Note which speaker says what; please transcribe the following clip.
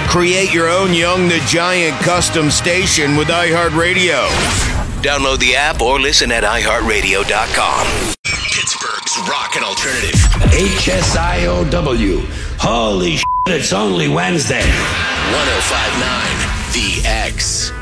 Speaker 1: Create your own Young the Giant custom station with iHeartRadio. Download the app or listen at iHeartRadio.com. Pittsburgh's rockin' alternative.
Speaker 2: HSIOW. Holy shit, it's only Wednesday.
Speaker 1: 105.9 The X.